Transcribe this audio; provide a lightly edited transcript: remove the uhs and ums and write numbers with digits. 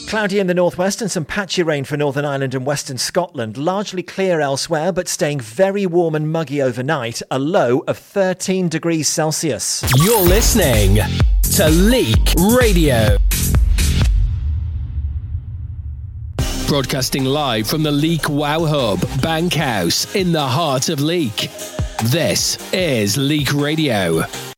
Cloudy in the northwest and some patchy rain for Northern Ireland and western Scotland. Largely clear elsewhere, but staying very warm and muggy overnight. A low of 13 degrees Celsius. You're listening to Leak Radio. Broadcasting live from the Leak Wow Hub, Bankhouse, in the heart of Leak. This is Leak Radio.